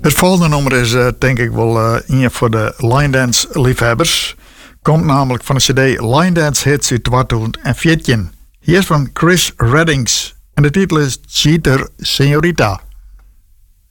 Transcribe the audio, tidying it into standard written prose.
Het volgende nummer is denk ik wel een voor de line dance liefhebbers. Komt namelijk van de cd Line Dance Hits uit 2014. Hier is van Chris Reddings en de titel is Cheater Señorita.